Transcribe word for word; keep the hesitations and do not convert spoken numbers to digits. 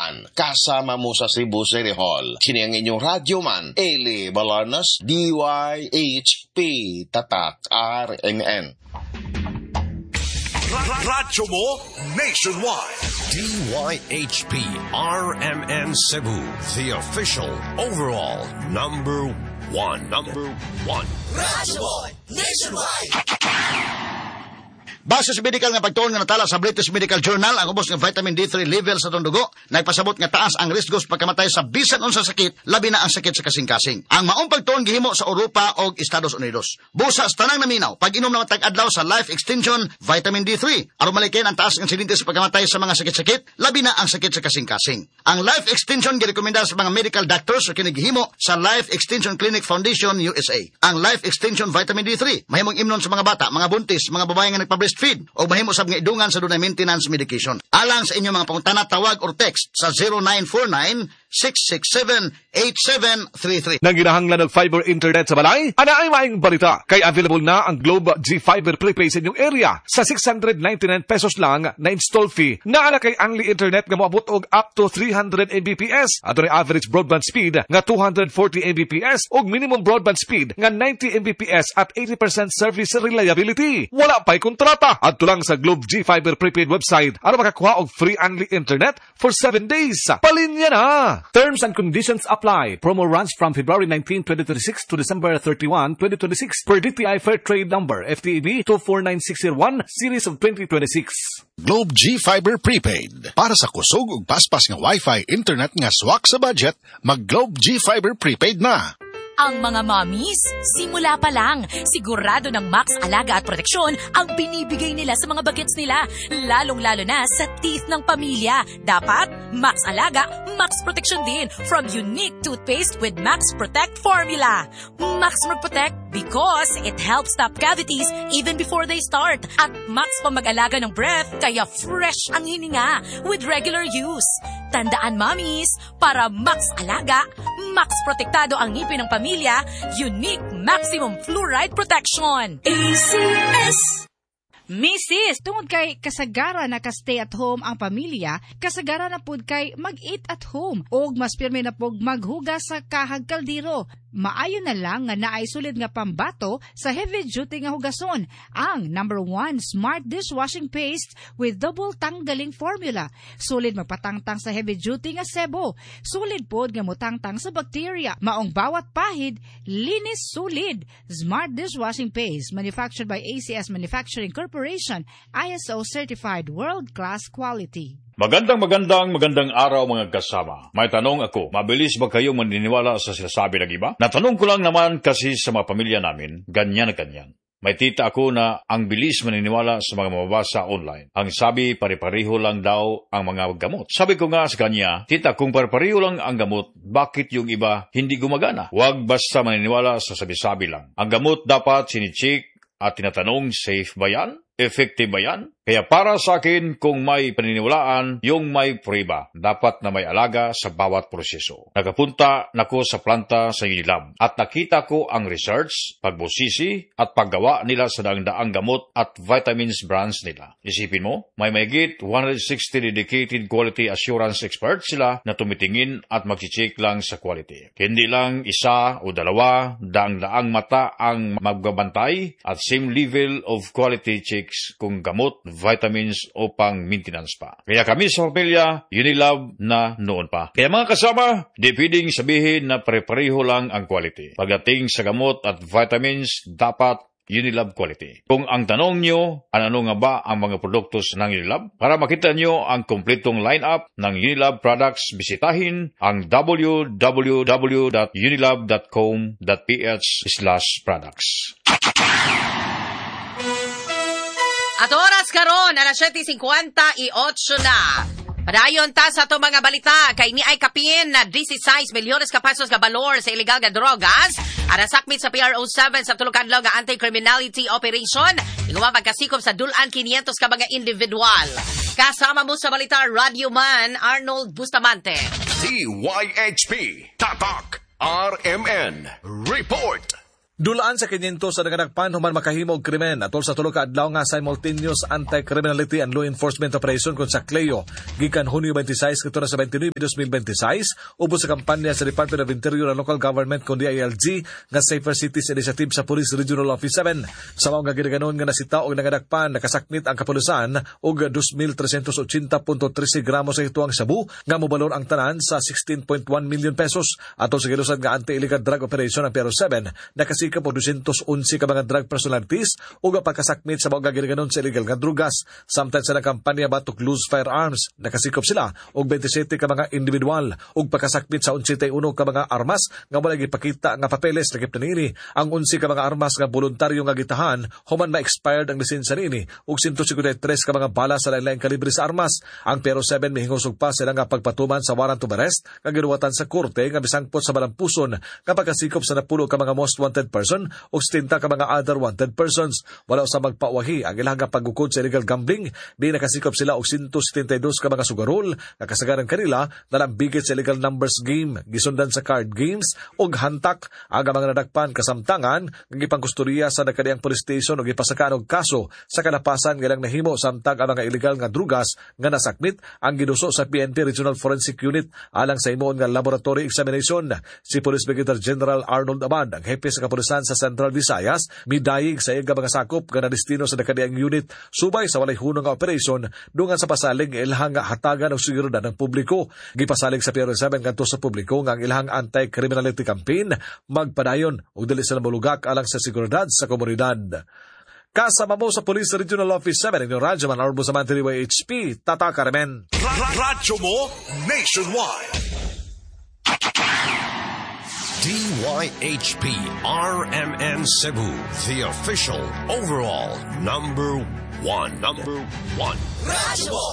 Tandaan, kasama mo sa Cebu City Hall. Kini ang inyong radyo man, Eli Balarnas, D Y H P, Tatak, R M N. Radyo mo nationwide. D Y H P R M N Cebu, the official overall number one. Number one. Radyo mo nationwide. Base sa medical nga pagtuon nga natala sa British Medical Journal, ang ubos ng vitamin D three level sa tong dugo nagpasabot nga taas ang risko sa pagkamatay sa bisan unsa sakit, labi na ang sakit sa kasing-kasing. Ang maong pagtuon gihimo sa Europa o Estados Unidos. Busa sa tanang naminaw, pag-inom na tag-adlaw sa Life Extension Vitamin D three aron malikin ang taas ng insidente sa pagkamatay sa mga sakit-sakit, labi na ang sakit sa kasing-kasing. Ang Life Extension girekomenda sa mga medical doctors sa kinigihimo sa Life Extension Clinic Foundation U S A. Ang Life Extension Vitamin D three mahimong imnon sa mga bata, mga buntis, mga babae nga nagpa-breastfeed o mahimo sab nga idungan sa dunay maintenance medication. Alang sa inyong mga pangutana, tawag or text sa zero nine four nine, six six seven, eight seven three three. Nang ginahanglan ng fiber internet sa balay, ana ay maayong balita. Kay available na ang Globe G Fiber Prepaid sa inyong area. Sa six hundred ninety-nine pesos lang na install fee. Naana kay Angli Internet nga moabot og up to three hundred megabits. Adto na average broadband speed nga two hundred forty megabits og minimum broadband speed nga ninety megabits at eighty percent service reliability. Wala pa'y kontrata. Adto lang sa Globe G Fiber Prepaid website aron makakuha og free Angli Internet for seven days. Palinya na! Terms and conditions apply. Promo runs from February nineteenth, twenty twenty-six to December thirty-first, twenty twenty-six per D T I Fair Trade Number F T E B two four nine six zero one Series of twenty twenty-six. Globe G Fiber Prepaid. Para sa kusog ug paspas nga Wi-Fi internet nga swak sa budget, mag Globe G Fiber Prepaid na. Ang mga mommies, simula pa lang, sigurado ng Max Alaga at Proteksyon ang binibigay nila sa mga bagets nila, lalong-lalo na sa teeth ng pamilya. Dapat, Max Alaga, Max Proteksyon din from unique toothpaste with Max Protect formula. Max Protect because it helps stop cavities even before they start. At Max pa mag-alaga ng breath, kaya fresh ang hininga with regular use. Tandaan, mommies, para Max Alaga, Max Protektado ang ngipin ng pamilya, unique maximum fluoride protection. A C S. Missus, tungod kay kasagara na ka-stay at home ang pamilya, kasagara na pud kay mag-eat at home, o mas pirme na pud maghugas sa kahag kaldero. Maayo na lang nga naay sulid nga pambato sa heavy-duty nga hugason, ang number one Smart Dishwashing Paste with double tanggaling formula. Sulid magpatangtang sa heavy-duty nga sebo. Sulid pod nga mutangtang sa bacteria. Maong bawat pahid, linis sulid. Smart Dishwashing Paste, manufactured by A C S Manufacturing Corporation, I S O certified world-class quality. Magandang magandang magandang araw mga kasama. May tanong ako, mabilis ba kayo maniniwala sa sinasabi ng iba? Natanong ko lang naman kasi sa mga pamilya namin, ganyan na ganyan. May tita ako na ang bilis maniniwala sa mga mababasa online. Ang sabi, pare-pareho lang daw ang mga gamot. Sabi ko nga sa kanya, tita, kung pare-pareho lang ang gamot, bakit yung iba hindi gumagana? Huwag basta maniniwala sa sabi-sabi lang. Ang gamot dapat sinicheck at tinatanong, safe ba yan? Effective ba yan? Kaya para sa akin, kung may paniniwalaan, yung may prueba, dapat na may alaga sa bawat proseso. Nakapunta nako sa planta sa Unilab at nakita ko ang research, pagbusisi at paggawa nila sa daang-daang gamot at vitamins brands nila. Isipin mo, may mahigit one hundred sixty dedicated quality assurance experts sila na tumitingin at mag-check lang sa quality. Hindi lang isa o dalawa, daang-daang mata ang magbabantay at same level of quality checks kung gamot, vitamins o pang maintenance pa. Kaya kami sa pamilya, Unilab na noon pa. Kaya mga kasama, di pwedeng sabihin na pare-pareho lang ang quality. Pagdating sa gamot at vitamins, dapat Unilab quality. Kung ang tanong nyo, ano nga ba ang mga produktos ng Unilab? Para makita nyo ang kompletong lineup ng Unilab products, bisitahin ang w w w dot unilab dot com dot p h slash products. At oras karon, alas siyete fifty-eight na. Padayon ta sa ato mga balita, kay ni ay kapin na sixteen milyones ka pesos ka balor sa illegal nga drogas. Ara sakmit sa P R O seven sa Tulukadlaw nga Anti-Criminality Operation. Iguma pagkasikop sa dulan five hundred ka mga individual. Kasama mo sa balita, Radio Man Arnold Bustamante. D Y H P Tatak R M N Report. Dulaan sa kinyentos sa naganagpan human makahimo og krimen atol sa tulo ka adlaw nga simultaneous anti-criminality and law enforcement operation kon sa Cleo gikan Hunyo twenty-six kadto sa twenty-nine, twenty twenty-six ubos sa kampanya sa Department of Interior and Local Government kon D I L G nga Safer Cities Initiative sa Police Regional Office seven. Sa mao nga ginaganon nga nasita og naganagpan nakasakmit ang kapulisan og two thousand three hundred eighty point thirteen gramos sa ituang sabu nga mobalor ang tanan sa sixteen point one million pesos atol sa gilusad nga anti-illegal drug operation ang P R O seven nakasi ka po two hundred eleven ka mga drug personalities o nga pagkasakmit sa mga ginaganon sa illegal nga drugas. Samtang sa nakampanya batok Lose Firearms, nakasikop sila og twenty-seven ka mga individual og pagkasakmit sa eleven ka mga armas nga wala gipakita nga papeles lakip na nini. Ang eleven ka mga armas nga voluntaryo nga gitahan human ma-expired ang lisensya nini og one hundred fifty-three ka mga bala sa lain-laing kalibre sa armas. Ang P R O seven mihingusog pa sila nga pagpatuman sa warrant of arrest nga ginuwatan sa korte nga bisangpot sa malampuson nga pagkasikop sa napulo ka mga most wanted person o stinta ka mga other wanted persons. Wala sa magpawahi ang ilang nga pagukod sa illegal gambling. Di nakasikop sila og one hundred seventy-two ka mga sugarol nga kasagaran kanila nalambigit sa illegal numbers game, gisundan sa card games og hantak. Aga mga nadakpan kasamtangan nga gipangkustorya sa nakadiyang police station og gipasakan og kaso sa kalapasan nga ilang nahimo samtang ang mga illegal nga drugas nga nasakmit ang ginuso sa P N P Regional Forensic Unit alang sa himuon nga laboratory examination. Si Police Brigadier General Arnold Abad, ang hepe sa kapulisan sa Central Visayas, midayig sa iga mga sakop nga nadestino sa nakadiyang unit subay sa walay hunong nga operasyon dungan sa pasalig nga ilhang hatagan og seguridad ng publiko. Gipasalig sa P R O seven ngadto sa publiko nga ang ilhang anti-criminality campaign magpadayon og dili sila molugak alang sa seguridad sa komunidad. Kasama mo sa Police Regional Office seven, inyong radyo man Arbo sa D Y H P, Tata Carmen. Radyo mo nationwide. D Y H P R M N Cebu, the official overall number one. Number one. Radyo mo